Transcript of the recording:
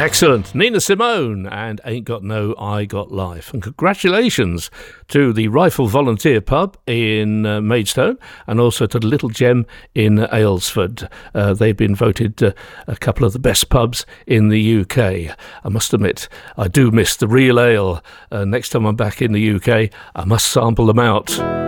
Excellent. Nina Simone and Ain't Got No, I Got Life. And congratulations to the Rifle Volunteer Pub in Maidstone and also to the Little Gem in Aylesford. They've been voted a couple of the best pubs in the UK. I must admit, I do miss the real ale. Next time I'm back in the UK, I must sample them out.